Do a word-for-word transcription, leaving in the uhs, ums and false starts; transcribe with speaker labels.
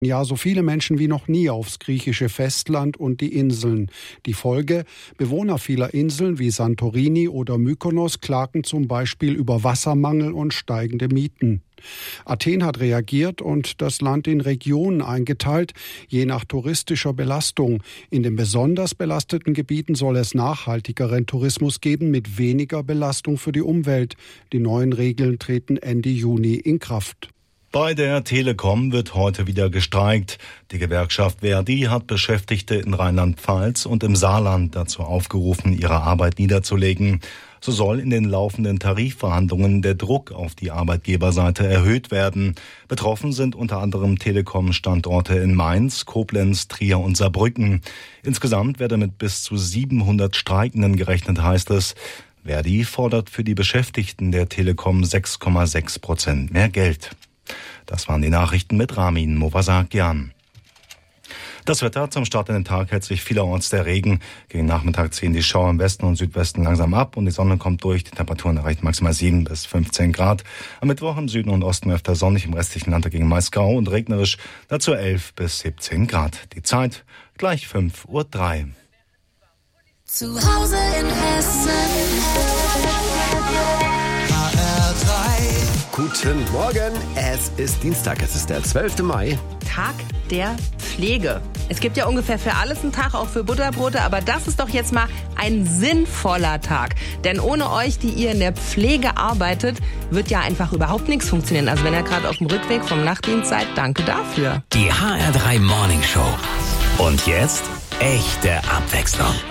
Speaker 1: Ja, so viele Menschen wie noch nie aufs griechische Festland und die Inseln. Die Folge: Bewohner vieler Inseln wie Santorini oder Mykonos klagen zum Beispiel über Wassermangel und steigende Mieten. Athen hat reagiert und das Land in Regionen eingeteilt, je nach touristischer Belastung. In den besonders belasteten Gebieten soll es nachhaltigeren Tourismus geben mit weniger Belastung für die Umwelt. Die neuen Regeln treten Ende Juni in Kraft.
Speaker 2: Bei der Telekom wird heute wieder gestreikt. Die Gewerkschaft ver.di hat Beschäftigte in Rheinland-Pfalz und im Saarland dazu aufgerufen, ihre Arbeit niederzulegen. So soll in den laufenden Tarifverhandlungen der Druck auf die Arbeitgeberseite erhöht werden. Betroffen sind unter anderem Telekom-Standorte in Mainz, Koblenz, Trier und Saarbrücken. Insgesamt werde mit bis zu siebenhundert Streikenden gerechnet, heißt es. ver.di fordert für die Beschäftigten der Telekom sechs Komma sechs Prozent mehr Geld. Das waren die Nachrichten mit Ramin Movasakian. Das Wetter: Zum Start in den Tag hält sich vielerorts der Regen. Gegen Nachmittag ziehen die Schauer im Westen und Südwesten langsam ab und die Sonne kommt durch. Die Temperaturen erreichen maximal sieben bis fünfzehn Grad. Am Mittwoch im Süden und Osten öfter sonnig, im restlichen Land dagegen meist grau und regnerisch. Dazu elf bis siebzehn Grad. Die Zeit gleich fünf Uhr drei.
Speaker 3: Zu Hause in Hessen.
Speaker 4: Guten Morgen, es ist Dienstag, es ist der zwölfte Mai.
Speaker 5: Tag der Pflege. Es gibt ja ungefähr für alles einen Tag, auch für Butterbrote, aber das ist doch jetzt mal ein sinnvoller Tag. Denn ohne euch, die ihr in der Pflege arbeitet, wird ja einfach überhaupt nichts funktionieren. Also wenn ihr gerade auf dem Rückweg vom Nachtdienst seid, danke dafür.
Speaker 6: Die H R drei Morning Show. Und jetzt echte Abwechslung.